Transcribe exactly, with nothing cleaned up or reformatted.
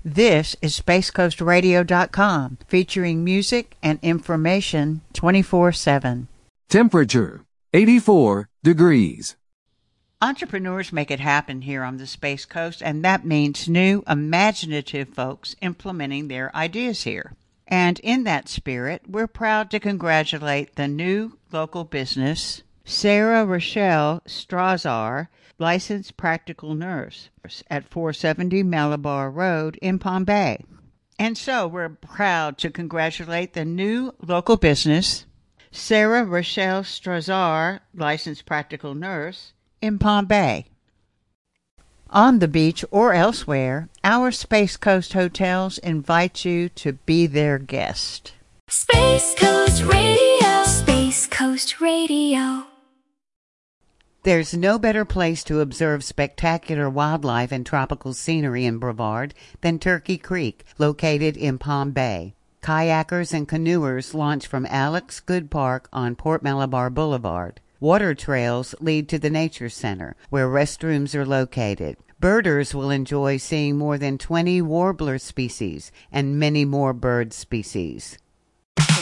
This is space coast radio dot com, featuring music and information twenty-four seven. Temperature, eighty-four degrees. Entrepreneurs make it happen here on the Space Coast, and that means new, imaginative folks implementing their ideas here. And in that spirit, we're proud to congratulate the new local business, Sarah Rochelle Strazar, licensed practical nurse at four seventy Malabar Road in Palm Bay. And so we're proud to congratulate the new local business, Sarah Rochelle Strazar, licensed practical nurse in Palm Bay. On the beach or elsewhere, our Space Coast hotels invite you to be their guest. Space Coast Radio, Space Coast Radio. There's no better place to observe spectacular wildlife and tropical scenery in Brevard than Turkey Creek, located in Palm Bay. Kayakers and canoers launch from Alex Good Park on Port Malabar Boulevard. Water trails lead to the Nature Center, where restrooms are located. Birders will enjoy seeing more than twenty warbler species and many more bird species.